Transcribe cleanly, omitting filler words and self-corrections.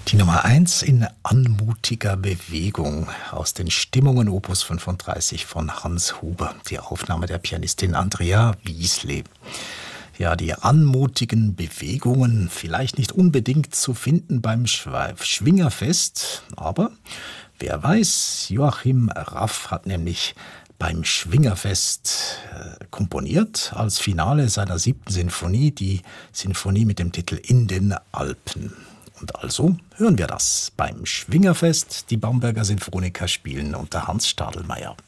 Die Nummer eins in anmutiger Bewegung aus den Stimmungen Opus 35 von Hans Huber. Die Aufnahme der Pianistin Andrea Wiesle. Ja, die anmutigen Bewegungen, vielleicht nicht unbedingt zu finden beim Schwingerfest, aber wer weiß, Joachim Raff hat nämlich beim Schwingerfest komponiert als Finale seiner 7. Sinfonie, die Sinfonie mit dem Titel In den Alpen. Und also hören wir das beim Schwingerfest. Die Bamberger Sinfoniker spielen unter Hans Stadelmeier.